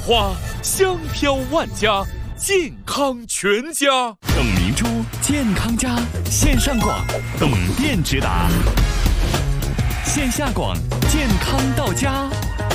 花，香飘万家，健康全家。 董明珠健康家线上广，董店直达；线下广健康到家。